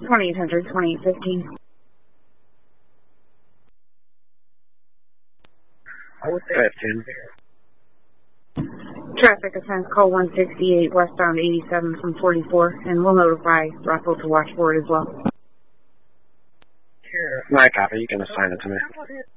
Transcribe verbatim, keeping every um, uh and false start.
twenty-eight hundred, twenty-eight fifteen. fifteen. Traffic offense call one sixty-eight, westbound eighty-seven from forty-four, and we'll notify Russell to watch for it as well. My copy, you can assign it to me.